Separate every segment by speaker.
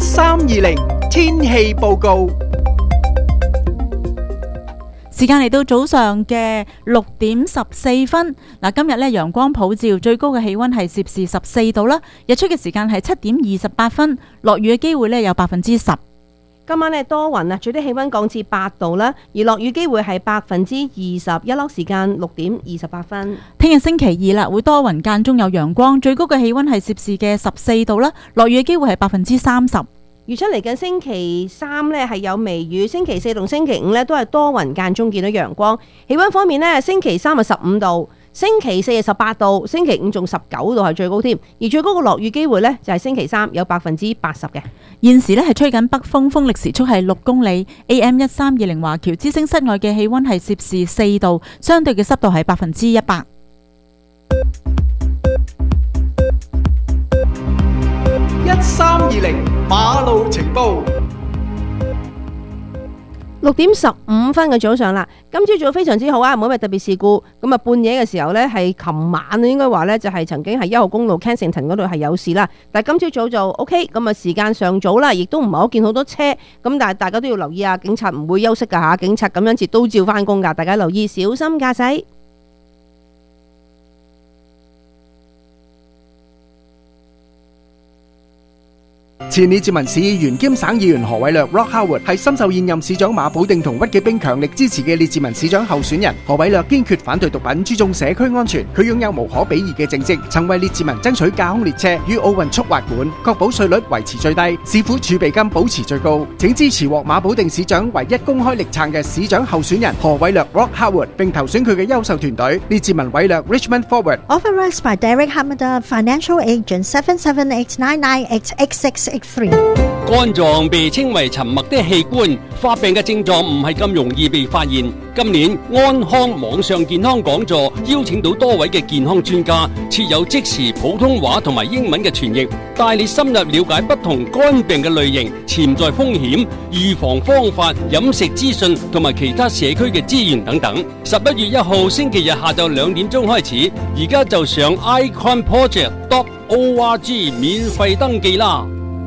Speaker 1: 1320天氣報告。
Speaker 2: 時間嚟到早上嘅6點14分。嗱，今日咧陽光普照，最高嘅氣溫係攝氏14度啦。日出嘅時間係7點28分，落雨嘅機會咧有10%。
Speaker 3: 今晚咧多雲啊，最低氣溫降至8度啦，而落雨機會係20%，日落時間6點28分。
Speaker 2: 聽日星期二啦，會多雲間中有陽光，最高嘅氣溫係攝氏嘅14度啦，落雨嘅機會係30%。
Speaker 3: 預測嚟緊星期三呢係有微雨，星期四同星期五呢都係多雲間中見到陽光。氣溫方面呢，星期三係15度，星期四係18度，星期五仲19度係最高添。而最高嘅落雨機會呢，就係星期三有80%嘅。
Speaker 2: 現時呢係吹緊北風，風力時速係6公里。AM 1320華僑之聲室外嘅氣溫係攝氏4度，相對嘅濕度係100%。
Speaker 1: 1320馬路情報。
Speaker 3: 6點15分嘅早上啦，今朝早非常之好啊，冇咩特別事故。咁啊，半夜嘅時候呢，係琴晚應該話呢，就係曾經係1號公路 Kensington 嗰度係有事啦。但係今朝早就 OK，咁啊時間尚早啦，亦都唔係好見好多車。咁但係大家都要留意啊，警察唔會休息噶吓，警察咁樣節都照翻工噶，大家留意小心駕駛。
Speaker 1: 前列治文市議員兼省議員何偉略 Rock Howard 係深受現任市長馬寶定同屈紀冰強力支持嘅列治文市長候選人。何偉略堅決反對毒品，注重社區安全。佢擁有無可比擬嘅政績，曾為列治文爭取架空列車與奧運速滑館，確保稅率維持最低，市府儲備金保持最高。請支持獲馬寶定市長唯一公開力撐嘅市長候選人何偉略 Rock Howard，並投選佢嘅優秀團隊列治文偉略 Richmond Forward。
Speaker 4: Authorized by Derek Hamada, Financial Agent 77899886683。
Speaker 5: 肝臟被稱為沉默的器官，發病嘅症狀唔係咁容易被發現。今年安康網上健康講座邀請到多位嘅健康專家，設有即時普通話同埋英文嘅傳譯，帶你深入了解不同肝病嘅類型、潛在風險、預防方法、飲食資訊同埋其他社區嘅資源等等。11月1號星期日下晝2點鐘開始，而家就上 iconproject.org 免費登記啦。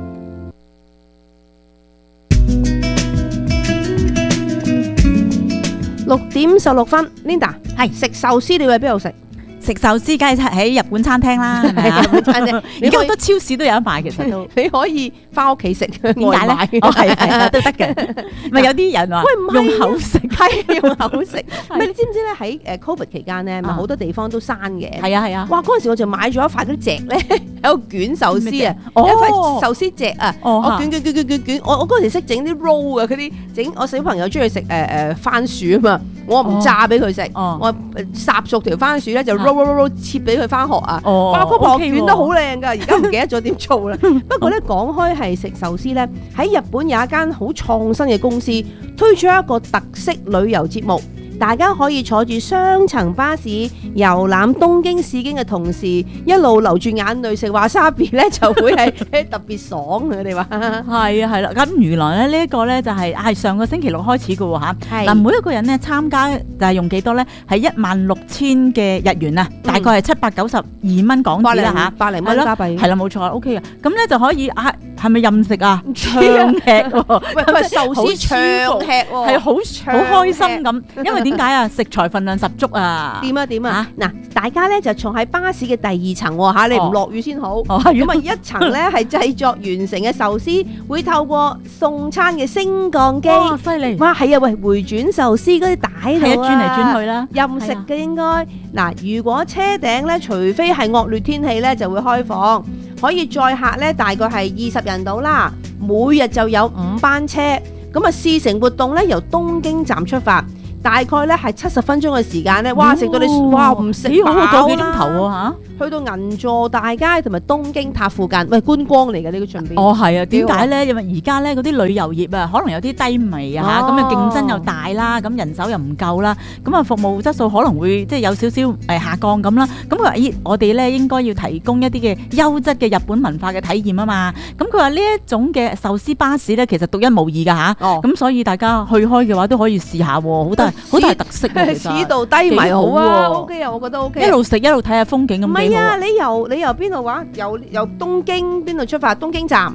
Speaker 3: 6點16分 ，Linda 係食壽司，你會喺邊度食？
Speaker 2: 食壽司梗係喺日本餐廳啦，係咪啊？
Speaker 3: 日本餐廳，
Speaker 2: 而家好多超市都有得賣，其實都
Speaker 3: 你可以翻屋企食，點
Speaker 2: 解咧？哦，係都得嘅。咪有啲人話用口食，
Speaker 3: 係用口食。咪你知唔知咧？喺COVID 期間咧，咪好多地方都閂嘅。
Speaker 2: 係啊係啊。
Speaker 3: 哇！嗰陣時我就買咗一塊嗰啲席咧，喺度捲壽司啊，一塊壽司席啊，我捲。我嗰陣時識整啲 roll 啊，嗰啲整我小朋友中意食番薯啊嘛，我唔炸俾佢食，我烚熟條番薯咧就 roll 切俾佢翻學啊！哇，嗰盤捲得好靚噶，而家唔記得咗點做啦。不過咧講開係食壽司咧，喺日本有一間好創新嘅公司推出一個特色旅遊節目。大家可以坐住雙層巴士遊覽東京市經嘅同時，一路流住眼淚食華沙比咧，就會係特別爽。佢哋話
Speaker 2: 係啊係啦，咁原來咧呢一個咧就係上個星期六開始嘅喎嚇。嗱，每一個人咧參加就係用幾多咧？係16000嘅日元啊，大概係792蚊港紙啦嚇
Speaker 3: ，80蚊加幣。
Speaker 2: 係啦，冇錯 ，OK 嘅。咁咧就可以係咪任食啊？暢吃喎，
Speaker 3: 喂，佢係壽司暢吃喎，
Speaker 2: 係好開心咁，因為點解啊？食材份量十足啊！
Speaker 3: 點啊！嗱，大家咧就坐喺巴士嘅第2層嚇，你唔落雨先好。咁啊，一層咧係製作完成嘅壽司，會透過送餐嘅升降機，
Speaker 2: 哇，犀利！
Speaker 3: 哇，係啊，喂，回轉壽司嗰啲帶度啊，
Speaker 2: 轉嚟轉去啦，
Speaker 3: 任食嘅應該。嗱，如果車頂咧，除非係惡劣天氣咧，就會開放，可以載客咧，大概係20人到啦，每日就有5班車。咁啊，試乘活動咧由東京站出發。大概咧係70分鐘嘅時間咧，哇！食到你哇唔食飽啦，
Speaker 2: 個幾鐘頭喎嚇！
Speaker 3: 去到銀座大街同埋東京塔附近，喂，觀光嚟嘅呢個順便。
Speaker 2: 哦，係啊，點解咧？因為而家咧嗰啲旅遊業啊，可能有啲低迷啊嚇，咁啊競爭又大啦，咁人手又唔夠啦，咁啊服務質素可能會即係有少少下降咁啦。咁佢話：咦，我哋咧應該要提供一啲嘅優質嘅日本文化嘅體驗啊嘛。咁佢話呢一種嘅壽司巴士咧，其實獨一無二㗎嚇。咁所以大家去開嘅話都可以試下喎，好大特色喎。
Speaker 3: 市道低迷好啊 ，OK 啊，我覺得 OK。一
Speaker 2: 路食一路睇下風景咁幾好。
Speaker 3: 唔係啊，你由邊度話？由東京邊度出發？東京站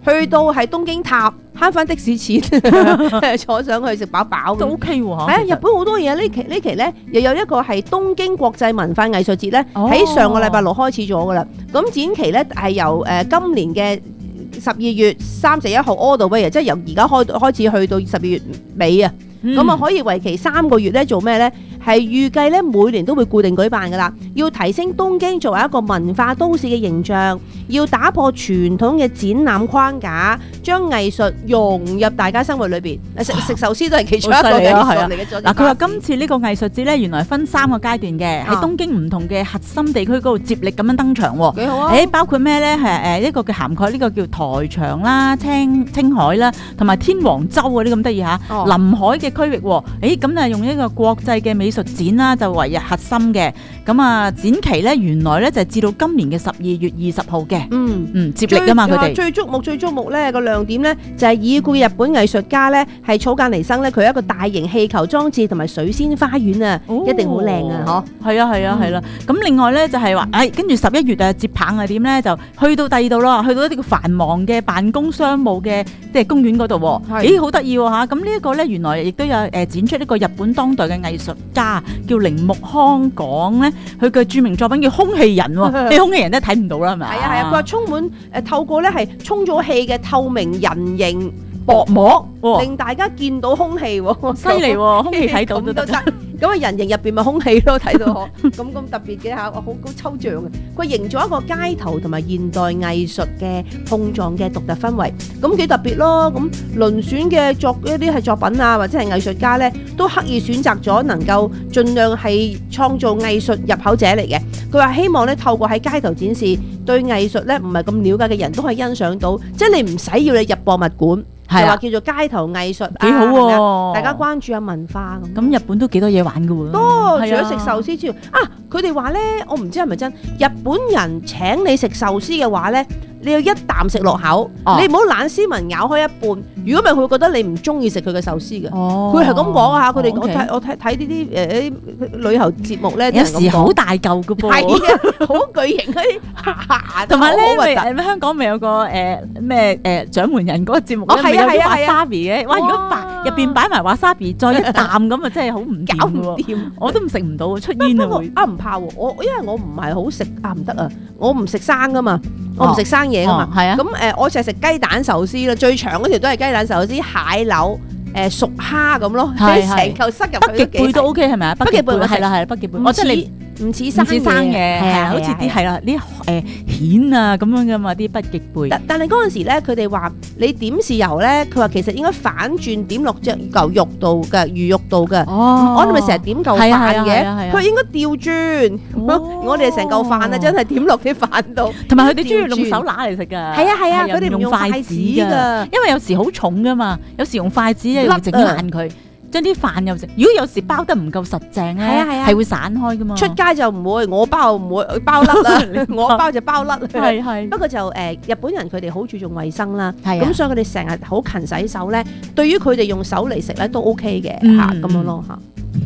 Speaker 3: 去到係東京塔慳翻的士錢，坐上去食飽飽
Speaker 2: 都
Speaker 3: 咁。
Speaker 2: OK 喎。
Speaker 3: 係啊，日本好多嘢呢期咧，又有一個係東京國際文化藝術節咧，喺上個禮拜六開始咗噶啦。咁展期咧係由今年嘅12月31號 all the way，即係由而家開始去到12月尾啊。咁啊可以為期3個月咧做咩咧？係預計咧每年都會固定舉辦噶啦，要提升東京作為一個文化都市嘅形象，要打破傳統嘅展覽框架，將藝術融入大家生活裏邊。食壽司都係其中一個藝術嚟嘅。
Speaker 2: 嗱，佢話今次呢個藝術節咧，原來分3個階段嘅，喺東京唔同嘅核心地區嗰度接力咁樣登場喎。
Speaker 3: 幾好啊！
Speaker 2: 包括咩咧？係一個嘅涵蓋呢個叫台場啦、青海啦，同埋天皇洲嗰啲咁得意嚇。臨海嘅區域喎，咁啊用一個國際嘅美術展啦，就為核心嘅。咁啊展期咧，原來咧就係至到今年嘅12月20號嘅。接力啊嘛，佢哋
Speaker 3: 最矚目咧個亮點咧就係已故嘅日本藝術家咧係草間彌生咧，佢有一個大型氣球裝置同埋水仙花園啊，一定好靚啊！嗬，係啦。咁另外咧就係話，跟住11月接棒係點咧？就去到第二度咯，去到一啲繁忙嘅辦公商務嘅即係公園嗰度。好得意喎嚇！咁呢一個咧原來亦都有展出一個日本當代嘅藝術家叫鈴木康港咧，佢嘅著名作品叫空氣人喎。啲空氣人都睇唔到啦，係咪？係啊，佢話充滿透過咧係充咗氣嘅透明人形薄膜，令大家見到空氣喎。
Speaker 2: 犀利喎，空氣睇到都得。
Speaker 3: 咁啊，人形入邊咪空氣咯，睇到咁特別嘅嚇，好抽象嘅。佢營造一個街頭同埋現代藝術嘅碰撞嘅獨特氛圍，咁幾特別咯。咁遴選嘅一啲係作品啊，或者係藝術家咧，都刻意選擇咗能夠盡量係創造藝術入口者嚟嘅。佢話希望咧透過喺街頭展示，對藝術咧唔係咁了解嘅人都可以欣賞到，即係你唔使要你入博物館。就話叫做街頭藝術，
Speaker 2: 幾好喎！
Speaker 3: 大家關注下文化咁。
Speaker 2: 咁日本都幾多嘢玩㗎喎。
Speaker 3: 多，除咗食壽司之外，佢哋話咧，我唔知係咪真。日本人請你食壽司嘅話咧，你要一啖食落口，你唔好懶斯文咬開一半。如果唔係，佢會覺得你唔中意食佢嘅壽司嘅。佢係咁講嚇，佢哋我睇呢啲旅遊節目咧，
Speaker 2: 有時好大嚿㗎噃，
Speaker 3: 係啊，好巨型嗰啲，
Speaker 2: 同埋咧，香港咪有個咩掌門人嗰個節目咧，咪有啲 wasabi 嘅。哇！如果入邊擺埋 wasabi，再一啖咁啊，真係好唔
Speaker 3: 搞唔掂，
Speaker 2: 我都唔食唔到，出煙啊會。
Speaker 3: 唔怕喎，因為我唔係好食唔得啊，我唔食生噶嘛。我唔食生嘢噶嘛，咁我就係食雞蛋壽司啦，最長嗰條都係雞蛋壽司、蟹柳、熟蝦咁咯，成嚿塞入去。
Speaker 2: 北極貝都 OK 係咪啊？北極貝係啦，北極貝。我即係你
Speaker 3: 唔似生
Speaker 2: 嘅，係啊，好似啲係啦，啲蜆啊咁樣噶嘛，啲北極貝。
Speaker 3: 但係嗰陣時咧，佢哋話你點豉油咧，佢話其實應該反轉點落隻嚿肉度嘅魚肉度嘅。我哋咪成日點嚿飯嘅，佢應該調轉。我哋成嚿飯啊，真係點落啲飯度。
Speaker 2: 同埋佢哋中意用手拿嚟食㗎。係
Speaker 3: 啊，佢哋唔用筷子㗎，
Speaker 2: 因為有時好重㗎嘛，有時用筷子咧會整爛佢。將啲飯又食，如果有時包得唔夠實淨咧，係會散開噶嘛。
Speaker 3: 出街就唔會，我包唔會包甩啦，我包就包甩。
Speaker 2: 係。不
Speaker 3: 過就日本人佢哋好注重衞生啦，咁所以佢哋成日好勤洗手咧。對於佢哋用手嚟食咧都 OK 嘅嚇，咁樣咯嚇。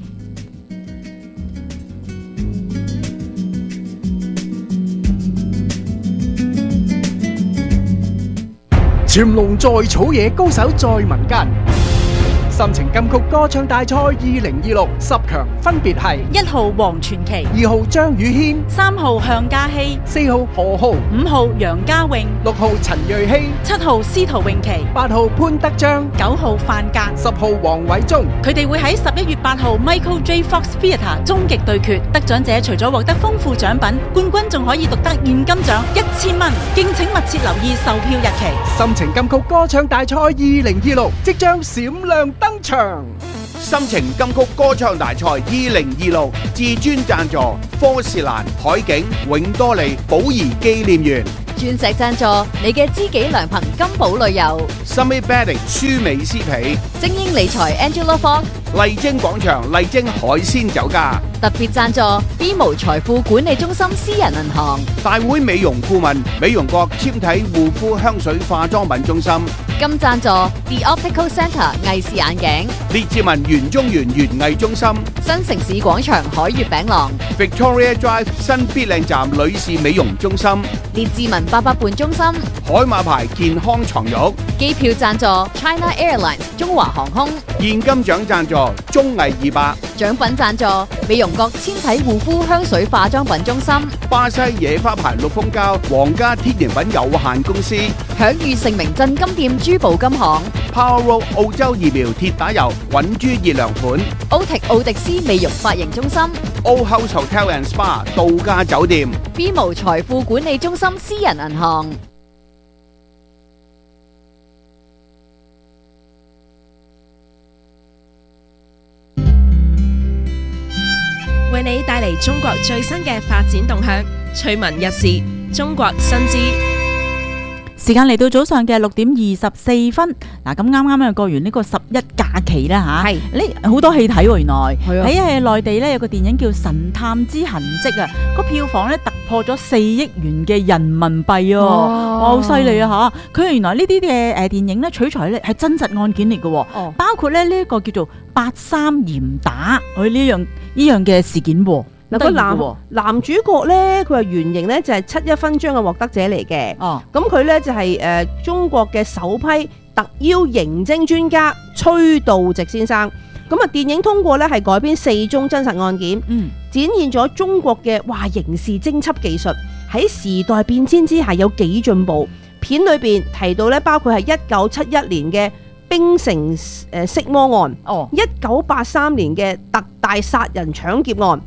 Speaker 1: 潛龍在草野，高手在民間。心情金曲歌唱大賽2026 10強分別係
Speaker 2: 1號黃傳奇、
Speaker 1: 2號張宇軒、
Speaker 2: 3號向嘉熙、
Speaker 1: 4號何浩、
Speaker 2: 5號楊家穎、
Speaker 1: 6號陳瑞希、
Speaker 2: 7號司徒詠琪、
Speaker 1: 8號潘德章、
Speaker 2: 9號范格、
Speaker 1: 10號黃偉忠。
Speaker 2: 佢哋會喺11月8號 Michael J. Fox Theatre 終極對決，得獎者除咗獲得豐富獎品，冠軍仲可以獨得現金獎1000蚊。敬請密切留意售票日期。
Speaker 1: 心情金曲歌唱大賽2026即將閃亮登場。
Speaker 6: 心情金曲歌唱大賽2026至尊贊助科士蘭、海景、永多利、寶儀紀念園，
Speaker 7: 鑽石贊助你嘅知己良朋金寶旅遊，
Speaker 6: Summit Bedding 舒美斯皮，
Speaker 7: 精英理財 Angela Fox，
Speaker 6: 麗晶廣場麗晶海鮮酒家。
Speaker 7: 特別贊助 B 無財富管理中心私人銀行。
Speaker 6: 大會美容顧問美容國纖體護膚香水化妝品中心。
Speaker 7: 金贊助 The Optical Centre 藝視眼鏡。
Speaker 6: 列治文園中園園藝中心。
Speaker 7: 新城市廣場海月餅廊。
Speaker 6: Victoria Drive 新必靚站女士美容中心。
Speaker 7: 列治文88伴中心。
Speaker 6: 海馬牌健康床褥。
Speaker 7: 機票贊助 China Airlines 中華航空。
Speaker 6: 現金獎贊助綜藝200。
Speaker 7: 獎品贊助美容國纖體護膚香水化妝品中心。
Speaker 6: 巴西野花牌綠蜂膠皇家天然品有限公司。
Speaker 7: 享譽盛名鎮金店珠寶金行。
Speaker 6: Power Road 澳洲疫苗鐵打油穩珠熱涼盤。
Speaker 7: 奧迪斯美容髮型中心。
Speaker 6: Old House Hotel and Spa 度假酒店。
Speaker 7: B 無財富管理中心私人銀行。
Speaker 8: 為你帶嚟中國最新嘅發展動向，趣聞日時，中國新知。
Speaker 2: 時間嚟到早上嘅6:24。嗱，咁啱啱又過完呢個11假期啦嚇，呢好多戲睇喎，原來喺內地咧有個電影叫《神探之痕跡》啊，個票房咧突破咗4億元嘅人民幣啊，哇，好犀利啊嚇！佢原來呢啲嘅電影咧取材咧係真實案件嚟嘅，包括咧呢一個叫做83嚴打佢呢樣嘅事件喎。
Speaker 3: 嗱，個男主角咧，佢係原型咧就係7·1勳章嘅獲得者嚟嘅。咁佢咧就係中國嘅首批特邀刑偵專家崔道直先生。咁啊，電影通過咧係改編4宗真實案件，展現咗中國嘅刑事偵緝技術喺時代變遷之下有幾進步。片裏邊提到咧，包括係1971年嘅冰城色魔案，1983年嘅特大殺人搶劫案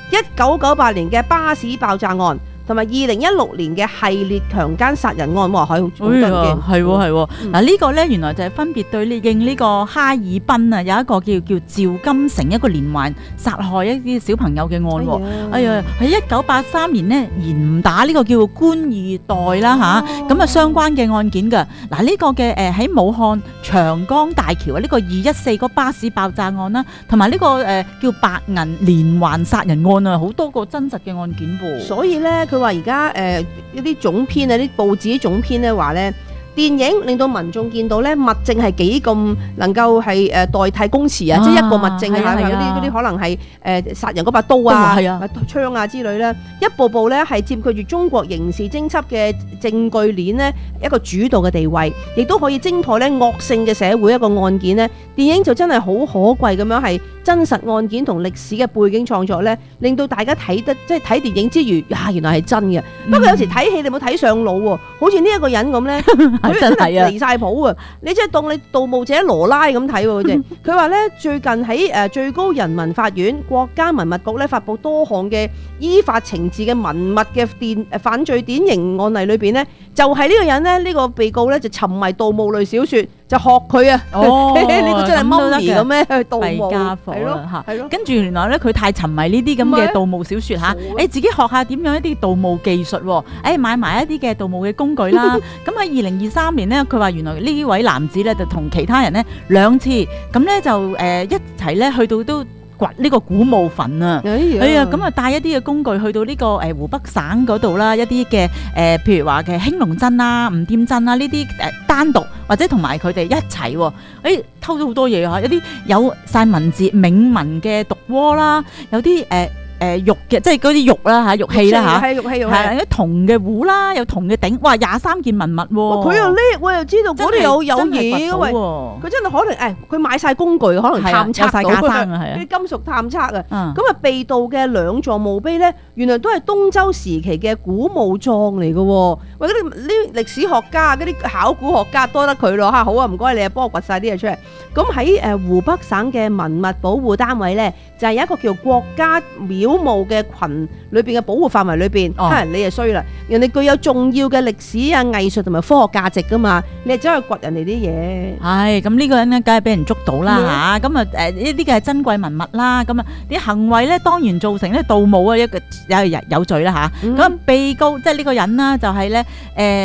Speaker 3: ，1998年嘅巴士爆炸案，同埋2016年嘅系列強姦殺人案，哇，好得嘅，
Speaker 2: 係喎。嗱，呢個咧原來就係分別對應呢個哈爾濱啊，有一個叫趙金城一個連環殺害一啲小朋友嘅案喎。哎呀，喺1983年呢，嚴打呢個叫官二代啦嚇，咁啊相關嘅案件㗎。嗱，呢個嘅喺武漢長江大橋啊，呢個214個巴士爆炸案啦，同埋呢個叫白銀連環殺人案啊，好多個真實嘅案件噃。
Speaker 3: 所以咧，佢話而家一啲總編啊，啲報紙總編咧話咧，電影令到民眾見到咧物證係幾咁能夠係代替公詞啊，即係一個物證啊，嗰啲可能係殺人嗰把刀啊、槍啊之類咧，一步步咧係佔據住中國刑事偵緝嘅證據鏈咧一個主導嘅地位，亦都可以偵破咧惡性嘅社會一個案件咧。電影就真係好可貴咁樣係真實案件同歷史嘅背景創作咧，令到大家睇得即係睇電影之餘，原來係真嘅。不過有時睇戲你冇睇上腦喎，好似呢一個人咁咧，佢真係離晒譜啊！你即係當你盜墓者羅拉咁睇喎，佢話咧最近喺最高人民法院、國家文物局咧發布多項嘅依法懲治嘅文物嘅犯罪典型案例裏邊咧，就係呢個人咧，呢個被告咧就沉迷盜墓類小説。就學佢啊！呢個真係貓兒咁咩？去盜墓係咯嚇，
Speaker 2: 跟住原來咧佢太沉迷呢啲咁嘅盜墓小説嚇，自己學下點樣一啲盜墓技術喎，買埋一啲嘅盜墓嘅工具啦。咁喺2023年咧，佢話原來呢位男子咧就同其他人咧2次咁咧就一齊咧去到都掘呢個古墓墳啊！咁啊帶一啲嘅工具去到呢個湖北省嗰度啦，一啲嘅譬如話嘅興隆鎮啊、吳店鎮啊呢啲單獨或者同埋佢哋一齊偷咗好多嘢嚇，有啲有晒文字銘文嘅毒鍋啦，有啲玉嘅，即係嗰啲玉啦嚇，玉器啦嚇，係有銅嘅壺啦，有銅嘅鼎，哇23件文物喎！
Speaker 3: 佢又叻，我又知道嗰度有嘢嘅喂，佢真係可能佢買晒工具，可能探測到啲金屬探測啊。咁啊被盜嘅2座墓碑咧，原來都係東周時期嘅古墓葬嚟嘅喎。喂，嗰啲歷史學家、嗰啲考古學家多得佢咯嚇，好啊，唔該你啊，幫我掘晒啲嘢出嚟。咁喺湖北省嘅文物保護單位咧，就係有一個叫國家廟墓嘅群裏邊嘅保護範圍裏邊，你就衰啦！人哋具有重要嘅歷史啊、藝術同埋科學價值噶嘛，你係走去掘人哋啲嘢。係咁呢個人咧，梗係俾人捉到啦嚇！咁啊呢啲嘅係珍貴文物啦，咁啊啲行為咧當然造成咧盜墓啊一個有罪啦嚇。咁被告即係呢個人啦，就係咧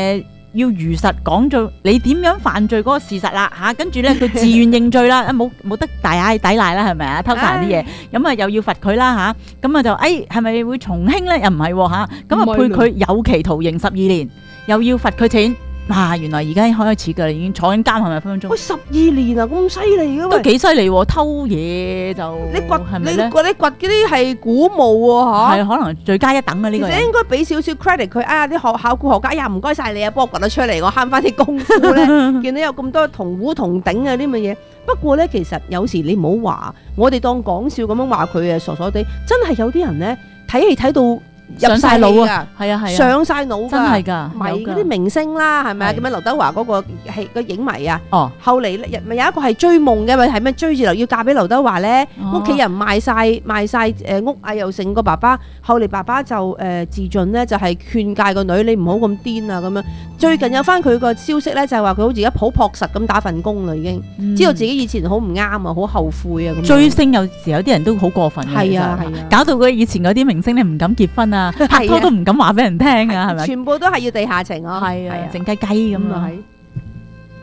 Speaker 2: 要如實講咗你點樣犯罪嗰個事實啦嚇，跟住咧佢自願認罪啦，冇得大嗌抵賴啦，係咪啊？偷晒啲嘢，咁啊又要罰佢啦嚇，咁啊就係咪會從輕咧？又唔係喎嚇，咁啊判佢有期徒刑12年，又要罰佢錢。原來而家開始㗎啦，已經坐緊監係咪分分鐘？
Speaker 3: 喂，12年啊，咁犀利㗎嘛？
Speaker 2: 都幾犀利喎，偷嘢就
Speaker 3: 你掘
Speaker 2: 係咪咧？
Speaker 3: 你掘嗰啲係古墓喎嚇，
Speaker 2: 係可能罪加一等啊呢個人。
Speaker 3: 其實應該俾少少 credit 佢，啲考古學家唔該晒你啊，幫我掘得出嚟，我慳翻啲功夫咧。見到有咁多銅壺銅鼎啊啲乜嘢，不過咧其實有時你唔好話，我哋當講笑咁樣話佢傻傻地，真係有啲人咧睇戲睇到。入晒腦啊！係啊，上晒腦㗎，
Speaker 2: 真係㗎，
Speaker 3: 迷嗰啲明星啦，係咪啊？咁樣劉德華嗰個戲個影迷啊，後嚟咪有一個係追夢嘅，咪係咩追住要嫁俾劉德華咧？屋企人賣晒屋啊，又成個爸爸，後嚟爸爸就自盡咧，就係勸誡個女你唔好咁癲啊咁樣。最近有翻佢個消息咧，就係話佢好似而家好樸實咁打份工啦，已經知道自己以前好唔啱啊，好後悔啊咁。追星有時有啲人都好過分嘅，係啊，搞到佢以前嗰啲明星你唔敢結婚啊！拍拖都唔敢話俾人聽啊，係咪？ 全部都係要地下情啊，
Speaker 2: 係啊，靜雞雞咁啊。